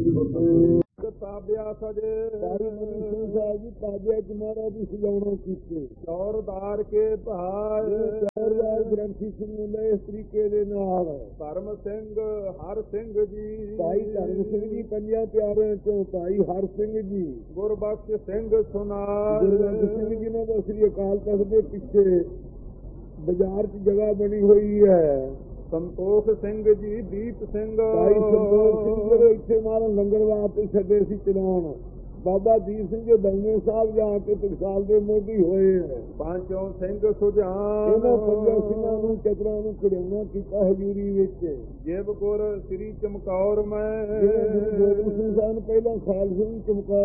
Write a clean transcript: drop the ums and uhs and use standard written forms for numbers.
ਤਾਬਿਆ ਸਜੇ ਭਾਈ ਮਨੀ ਸਿੰਘ ਸਾਹਿਬ ਜੀ ਤਾਬਿਆ ਚ ਮਹਾਰਾਜ ਦੀ ਸਜਾਉਣਾ ਕੀਤੇ ਚੌਰਦਾਰ ਕੇ ਭਾਏ ਚੌਰਦਾਰ ਗ੍ਰੰਥੀ ਸਿੰਘ ਨੇ ਇਸ ਤਰੀਕੇ ਦੇ ਨਾਲ ਧਰਮ ਸਿੰਘ ਹਰ ਸਿੰਘ ਜੀ ਭਾਈ ਧਰਮ ਸਿੰਘ ਜੀ ਪੰਜਾਂ ਪਿਆਰਿਆਂ ਚੋਂ ਭਾਈ ਹਰ ਸਿੰਘ ਜੀ ਗੁਰਬਖਸ਼ ਸਿੰਘ ਸੁਨਾਰ ਗੁਰਬਖਸ਼ ਸਿੰਘ ਜੀ ਨੇ ਸ੍ਰੀ ਅਕਾਲ ਤਖਤ ਦੇ ਪਿੱਛੇ ਬਾਜ਼ਾਰ 'ਚ ਜਗ੍ਹਾ ਬਣੀ ਹੋਈ ਹੈ। ਸੰਤੋਖ ਸਿੰਘ ਜੀ ਦੀਪ ਸਿੰਘ ਭਾਈ ਸੰਤੋਖ ਸਿੰਘ ਜਿਹੜੇ ਇੱਥੇ ਮਾਰਨ ਲੰਗਰ ਵਾਸਤੇ ਛੱਡੇ ਸੀ ਚਲਾਉਣ ਬਾਬਾ ਦੀਪ ਸਿੰਘ ਜੀ ਦੌਨੇ ਸਾਹਿਬ ਜਾ ਕੇ ਟਕਸਾਲ ਦੇ ਮੋਢੀ ਹੋਏ ਹੈ। ਪੰਚੋਂ ਸਿੰਘ ਸੁਜਾਨ ਇਹਨਾਂ ਪੰਜਾਂ ਸਿੰਘਾਂ ਨੂੰ ਚਤਰਾਂ ਨੂੰ ਖੜਾਉਣਾ ਕੀਤਾ ਹਜ਼ੂਰੀ ਵਿੱਚ ਜਿਵ ਗੁਰ ਸ੍ਰੀ ਚਮਕੌਰ ਮੈਂ ਗੁਰੂ ਗੋਬਿੰਦ ਸਿੰਘ ਸਾਹਿਬ ਪਹਿਲਾਂ ਖਾਲਸੇ ਨੂੰ ਚਮਕੌਰ